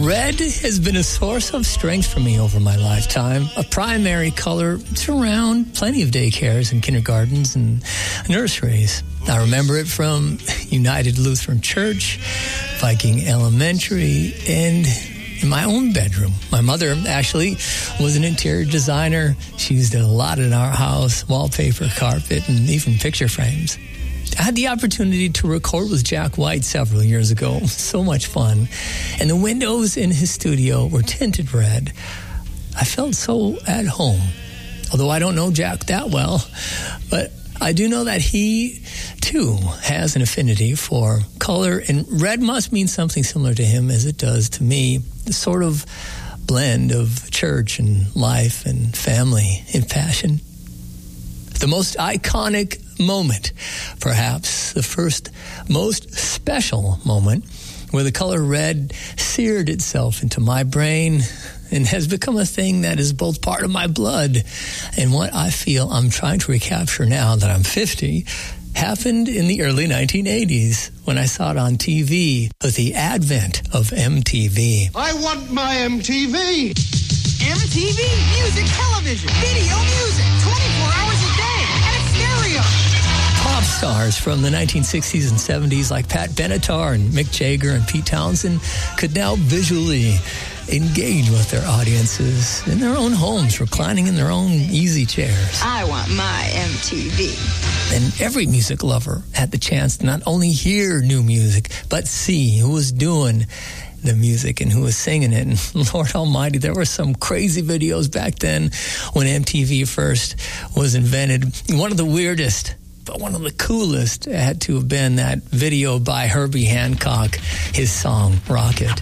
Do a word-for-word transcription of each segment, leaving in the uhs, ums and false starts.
Red has been a source of strength for me over my lifetime. A primary color, it's around plenty of daycares and kindergartens and nurseries. I remember it from United Lutheran Church, Viking Elementary, and in my own bedroom. My mother actually was an interior designer. She used it a lot in our house, wallpaper, carpet, and even picture frames. I had the opportunity to record with Jack White several years ago. So much fun. And the windows in his studio were tinted red. I felt so at home. Although I don't know Jack that well, but I do know that he, too, has an affinity for color, and red must mean something similar to him as it does to me. The sort of blend of church and life and family and passion. The most iconic moment, perhaps the first most special moment, where the color red seared itself into my brain and has become a thing that is both part of my blood and what I feel I'm trying to recapture now that I'm fifty, happened in the early nineteen eighties when I saw it on T V with the advent of M T V. I want my M T V! M T V, music, television, video, music, twenty-four hours a day, and it's stereo. Pop stars from the nineteen sixties and seventies like Pat Benatar and Mick Jagger and Pete Townsend could now visually engage with their audiences in their own homes, reclining in their own easy chairs. I want my M T V. And every music lover had the chance to not only hear new music, but see who was doing the music and who was singing it. And Lord Almighty, there were some crazy videos back then when M T V first was invented. One of the weirdest, but one of the coolest had to have been that video by Herbie Hancock, his song, Rocket.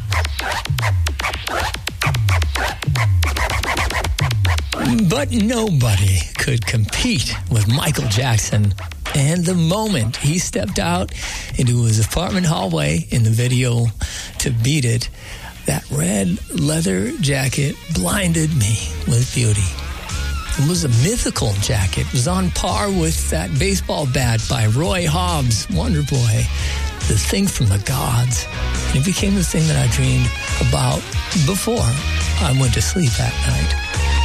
But nobody could compete with Michael Jackson. And the moment he stepped out into his apartment hallway in the video to beat it, that red leather jacket blinded me with beauty. It was a mythical jacket. It was on par with that baseball bat by Roy Hobbs, Wonder Boy, the thing from the gods. And it became the thing that I dreamed about before I went to sleep that night.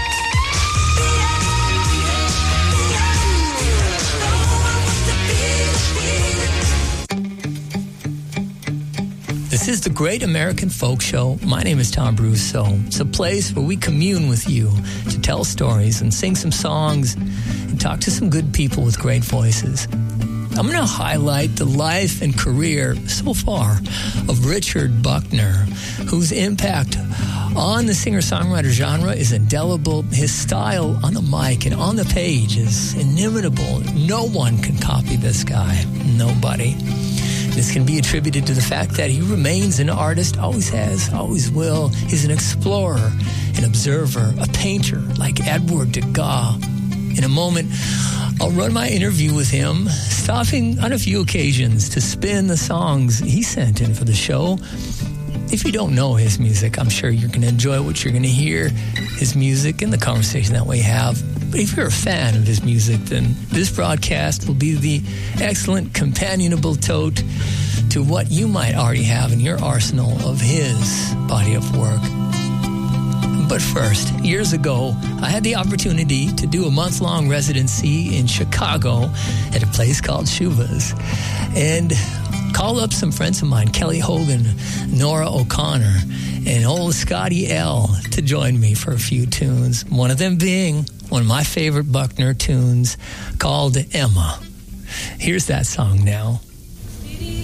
This is the Great American Folk Show. My name is Tom Brousseau. It's a place where we commune with you to tell stories and sing some songs and talk to some good people with great voices. I'm going to highlight the life and career so far of Richard Buckner, whose impact on the singer-songwriter genre is indelible. His style on the mic and on the page is inimitable. No one can copy this guy. Nobody. This can be attributed to the fact that he remains an artist, always has, always will. He's an explorer, an observer, a painter like Edward Degas. In a moment, I'll run my interview with him, stopping on a few occasions to spin the songs he sent in for the show. If you don't know his music, I'm sure you're going to enjoy what you're going to hear, his music and the conversation that we have. But if you're a fan of his music, then this broadcast will be the excellent companionable tote to what you might already have in your arsenal of his body of work. But first, years ago, I had the opportunity to do a month-long residency in Chicago at a place called Shuva's, and call up some friends of mine, Kelly Hogan, Nora O'Connor, and old Scotty L to join me for a few tunes. One of them being one of my favorite Buckner tunes called Emma. Here's that song now.